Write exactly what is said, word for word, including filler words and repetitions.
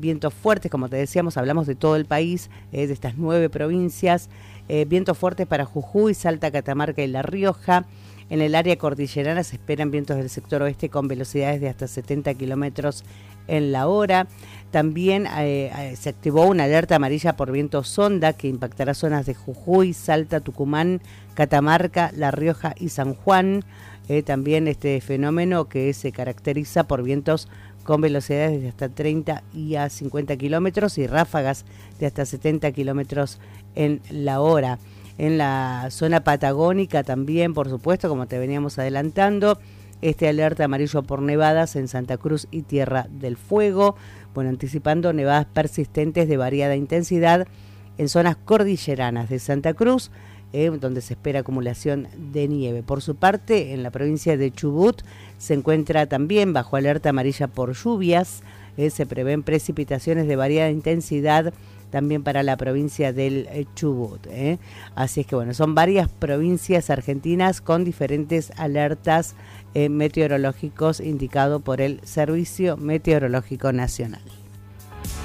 vientos fuertes, como te decíamos, hablamos de todo el país, eh, de estas nueve provincias, eh, vientos fuertes para Jujuy, Salta, Catamarca y La Rioja. En el área cordillerana se esperan vientos del sector oeste con velocidades de hasta setenta kilómetros en la hora. También eh, se activó una alerta amarilla por viento sonda que impactará zonas de Jujuy, Salta, Tucumán, Catamarca, La Rioja y San Juan. Eh, también este fenómeno que se caracteriza por vientos con velocidades de hasta treinta y a cincuenta kilómetros y ráfagas de hasta setenta kilómetros en la hora. En la zona patagónica también, por supuesto, como te veníamos adelantando, este alerta amarillo por nevadas en Santa Cruz y Tierra del Fuego, bueno, anticipando nevadas persistentes de variada intensidad en zonas cordilleranas de Santa Cruz, Eh, donde se espera acumulación de nieve. Por su parte, en la provincia de Chubut se encuentra también bajo alerta amarilla por lluvias. Eh, se prevén precipitaciones de variada intensidad también para la provincia del eh, Chubut. Eh. Así es que bueno, son varias provincias argentinas con diferentes alertas eh, meteorológicos indicado por el Servicio Meteorológico Nacional.